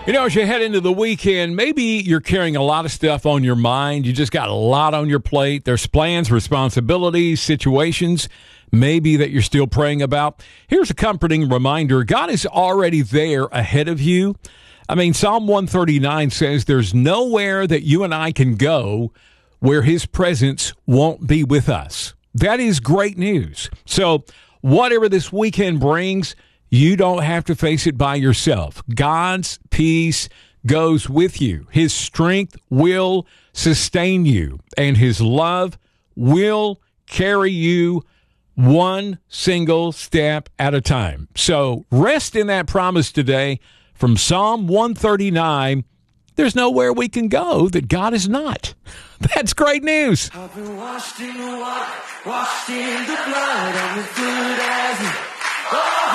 You know, as you head into the weekend, maybe you're carrying a lot of stuff on your mind. You just got a lot on your plate. There's plans, responsibilities, situations maybe that you're still praying about. Here's a comforting reminder. God is already there ahead of you. I mean, Psalm 139 says there's nowhere that you and I can go where his presence won't be with us. That is great news. So whatever this weekend brings, you don't have to face it by yourself. God's peace goes with you. His strength will sustain you, and his love will carry you one single step at a time. So rest in that promise today from Psalm 139. There's nowhere we can go that God is not. That's great news. I've been washed in the water, washed in the blood. I'm as good as